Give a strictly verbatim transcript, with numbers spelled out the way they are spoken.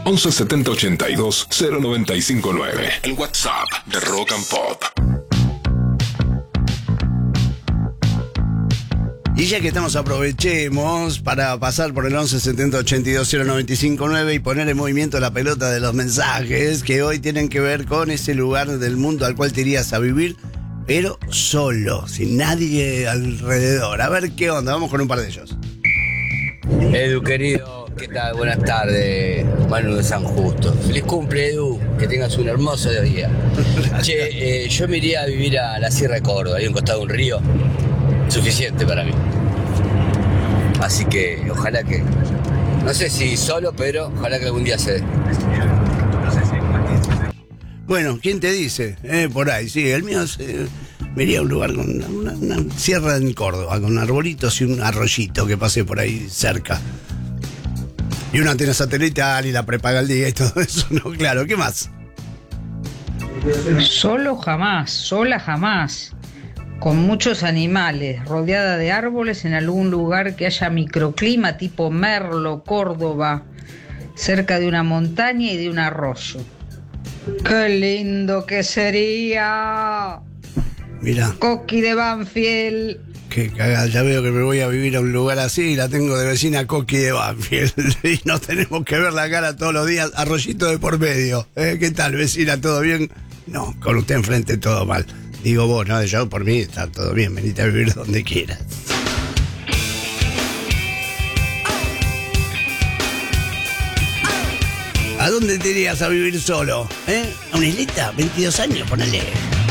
once setenta ochenta y dos cero noventa y cinco nueve. El WhatsApp de Rock and Pop. Y ya que estamos, aprovechemos para pasar por el once setenta ochenta y dos cero noventa y cinco nueve y poner en movimiento la pelota de los mensajes que hoy tienen que ver con ese lugar del mundo al cual te irías a vivir, pero solo, sin nadie alrededor. A ver qué onda, vamos con un par de ellos. Edu, querido, ¿qué tal? Buenas tardes, Manu de San Justo. Feliz cumple, Edu, que tengas un hermoso día. Che, eh, yo me iría a vivir a la Sierra de Córdoba, ahí a un costado de un río. Suficiente para mí. Así que ojalá que, no sé si solo, pero ojalá que algún día se dé. Bueno, ¿quién te dice? Eh, por ahí, sí, el mío es, eh, me iría a un lugar con una, una, una sierra en Córdoba, con arbolitos y un arroyito que pase por ahí cerca. Y una antena satelital y la prepaga al día y todo eso, ¿no? Claro, ¿qué más? Solo jamás, sola jamás. Con muchos animales, rodeada de árboles en algún lugar que haya microclima tipo Merlo, Córdoba, cerca de una montaña y de un arroyo. ¡Qué lindo que sería! Mira. Coqui de Banfield. Qué cagada, ya veo que me voy a vivir a un lugar así y la tengo de vecina Coqui de Banfield. Y nos tenemos que ver la cara todos los días, arroyito de por medio. ¿Eh? ¿Qué tal, vecina? ¿Todo bien? No, con usted enfrente todo mal. Digo vos, no, yo por mí está todo bien, venite a vivir donde quieras. ¿A dónde te irías a vivir solo? ¿Eh? ¿A una islita? veintidós años, ponele.